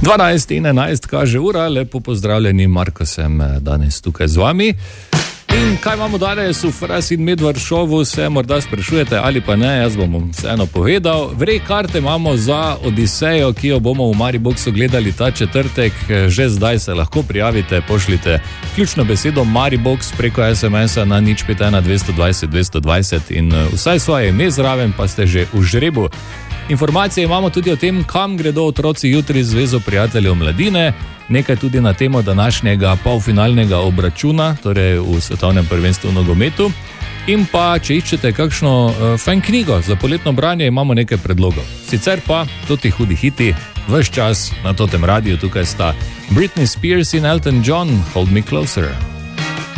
12 in 11 kaže ura, lepo pozdravljeni, Marko sem danes tukaj z vami. In kaj imamo danes v Fras in Medvard šovu, se morda sprašujete ali pa ne, jaz bom vseeno povedal. Vrej karte imamo za Odisejo, ki jo bomo v Mariboxu gledali ta četrtek. Že zdaj se lahko prijavite, pošljite ključno besedo Maribox preko SMS-a na 051 220 220 in vsaj svoje ime zraven, pa ste že v žrebu. Informacije imamo tudi o tem, kam gredo otroci jutri z Zvezo prijateljev mladine, nekaj tudi na temo današnjega polfinalnega obračuna, torej v svetovnem prvenstvu v nogometu. In pa, če iščete kakšno fajn knjigo za poletno branje, imamo nekaj predlogov. Sicer pa, toti hudi hiti, ves čas na totem radiju, tukaj sta Britney Spears in Elton John, Hold Me Closer.